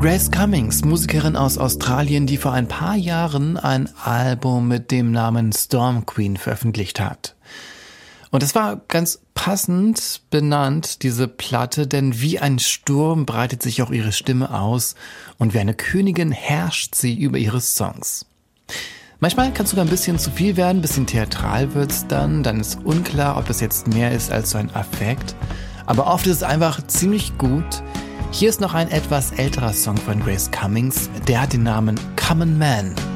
Grace Cummings, Musikerin aus Australien, die vor ein paar Jahren ein Album mit dem Namen Storm Queen veröffentlicht hat. Und es war ganz passend benannt, diese Platte, denn wie ein Sturm breitet sich auch ihre Stimme aus und wie eine Königin herrscht sie über ihre Songs. Manchmal kann es sogar ein bisschen zu viel werden, ein bisschen theatral wird's dann ist unklar, ob das jetzt mehr ist als so ein Affekt. Aber oft ist es einfach ziemlich gut. Hier ist noch ein etwas älterer Song von Grace Cummings, der hat den Namen Common Man.